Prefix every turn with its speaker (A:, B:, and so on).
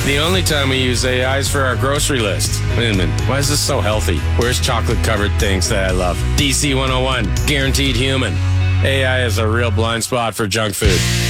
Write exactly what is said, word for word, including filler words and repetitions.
A: The only time we use A I is for our grocery list. Wait a minute, why is this so healthy? Where's chocolate-covered things that I love? D C one oh one, guaranteed human. A I is a real blind spot for junk food.